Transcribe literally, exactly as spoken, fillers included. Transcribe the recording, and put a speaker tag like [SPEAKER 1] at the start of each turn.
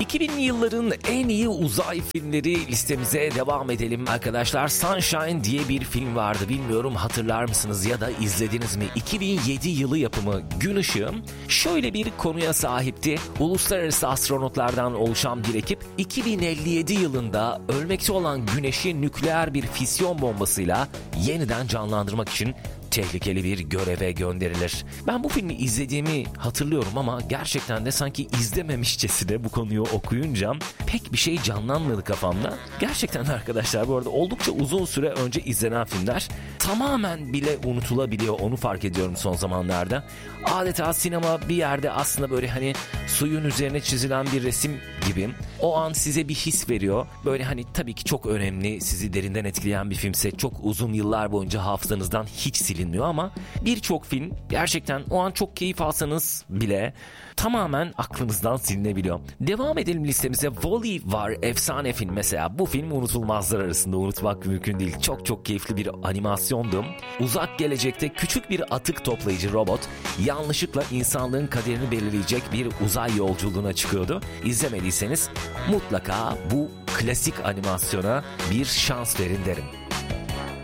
[SPEAKER 1] iki binli yılların en iyi uzay filmleri listemize devam edelim arkadaşlar. Sunshine diye bir film vardı. Bilmiyorum hatırlar mısınız ya da izlediniz mi? iki bin yedi yılı yapımı Gün Işığı şöyle bir konuya sahipti. Uluslararası astronotlardan oluşan bir ekip iki bin elli yedi yılında ölmekte olan Güneş'i nükleer bir fisyon bombasıyla yeniden canlandırmak için tehlikeli bir göreve gönderilir. Ben bu filmi izlediğimi hatırlıyorum ama gerçekten de sanki izlememişçesine bu konuyu okuyunca pek bir şey canlanmadı kafamda. Gerçekten arkadaşlar bu arada oldukça uzun süre önce izlenen filmler tamamen bile unutulabiliyor, onu fark ediyorum son zamanlarda. Adeta sinema bir yerde aslında böyle hani suyun üzerine çizilen bir resim gibi. O an size bir his veriyor. Böyle hani tabii ki çok önemli, sizi derinden etkileyen bir filmse çok uzun yıllar boyunca hafızanızdan hiç silinmiyor ama birçok film gerçekten o an çok keyif alsanız bile tamamen aklınızdan silinebiliyor. Devam edelim listemize. Wall-E var, efsane film mesela. Bu film unutulmazlar arasında, unutmak mümkün değil. Çok çok keyifli bir animasyondu. Uzak gelecekte küçük bir atık toplayıcı robot yanlışlıkla insanlığın kaderini belirleyecek bir uzay yolculuğuna çıkıyordu. İzlemediyseniz mutlaka bu klasik animasyona bir şans verin derim.